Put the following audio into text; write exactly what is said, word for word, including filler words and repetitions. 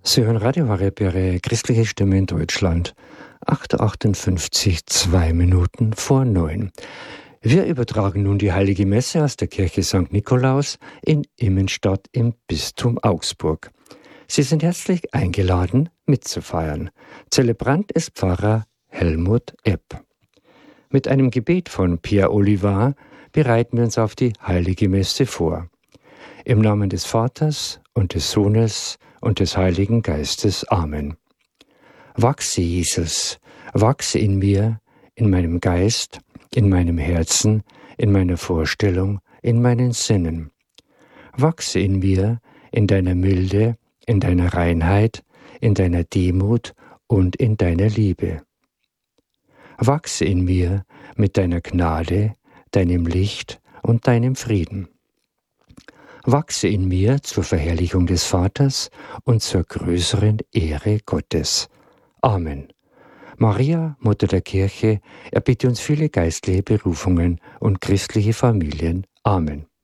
Sie hören Radio Horeb, Ihre christliche Stimme in Deutschland. acht Uhr achtundfünfzig, zwei Minuten vor neun. Wir übertragen nun die Heilige Messe aus der Kirche Sankt Nikolaus in Immenstadt im Bistum Augsburg. Sie sind herzlich eingeladen, mitzufeiern. Zelebrant ist Pfarrer Helmut Epp. Mit einem Gebet von Pierre Olivat bereiten wir uns auf die Heilige Messe vor. Im Namen des Vaters und des Sohnes und des Heiligen Geistes. Amen. Wachse, Jesus, wachse in mir, in meinem Geist, in meinem Herzen, in meiner Vorstellung, in meinen Sinnen. Wachse in mir, in deiner Milde, in deiner Reinheit, in deiner Demut und in deiner Liebe. Wachse in mir mit deiner Gnade, deinem Licht und deinem Frieden. Wachse in mir zur Verherrlichung des Vaters und zur größeren Ehre Gottes. Amen. Maria, Mutter der Kirche, erbitte uns viele geistliche Berufungen und christliche Familien. Amen.